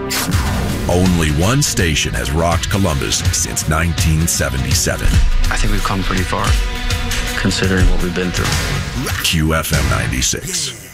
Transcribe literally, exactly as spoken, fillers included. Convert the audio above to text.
Only one station has rocked Columbus since nineteen seventy-seven. I think we've come pretty far, considering what we've been through. Q F M ninety-six.